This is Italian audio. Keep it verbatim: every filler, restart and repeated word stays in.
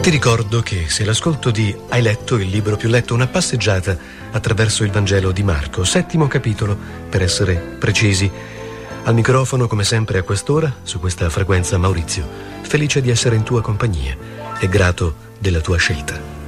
Ti ricordo che se l'ascolto di Hai letto il libro più letto, una passeggiata attraverso il Vangelo di Marco, settimo capitolo, per essere precisi. Al microfono, come sempre a quest'ora, su questa frequenza, Maurizio, felice di essere in tua compagnia e grato della tua scelta.